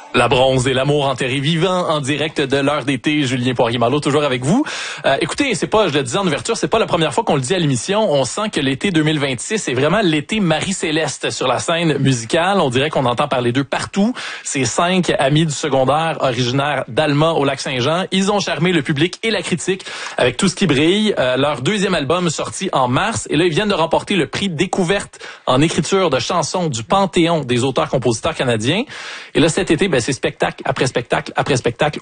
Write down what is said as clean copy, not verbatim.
La bronze et l'amour enterré vivant en direct de l'heure d'été. Julien Poirier-Marleau, toujours avec vous. Écoutez, je le disais en ouverture, c'est pas la première fois qu'on le dit à l'émission. On sent que l'été 2026 est vraiment l'été Marie-Céleste sur la scène musicale. On dirait qu'on entend parler d'eux partout. Ces 5 amis du secondaire originaires d'Alma au Lac-Saint-Jean. Ils ont charmé le public et la critique avec Tout ce qui brille. Leur 2e album sorti en mars. Et là, ils viennent de remporter le prix Découverte en écriture de chansons du Panthéon des auteurs-compositeurs canadiens. Et là, cet été, c'est spectacle après spectacle après spectacle